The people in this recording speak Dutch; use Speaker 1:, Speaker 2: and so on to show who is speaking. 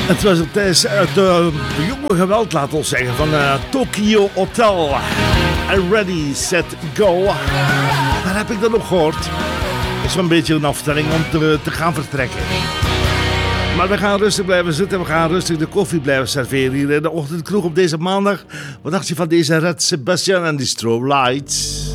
Speaker 1: Het was tijdens het jonge geweld, laat ons zeggen, van Tokyo Hotel. And ready, set, go. Daar heb ik dan nog gehoord. Dat is wel een beetje een afstelling om te gaan vertrekken. Maar we gaan rustig blijven zitten. We gaan rustig de koffie blijven serveren hier in de ochtendkroeg op deze maandag. Wat dacht je van deze Red Sebastian en die Strobe Lights?